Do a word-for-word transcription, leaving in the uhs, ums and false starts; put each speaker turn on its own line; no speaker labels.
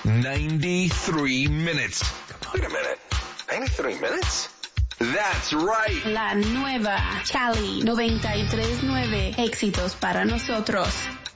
ninety-three minutes. Wait a minute. ninety-three minutes? That's right.
La nueva Cali noventa y tres nueve. Éxitos para nosotros.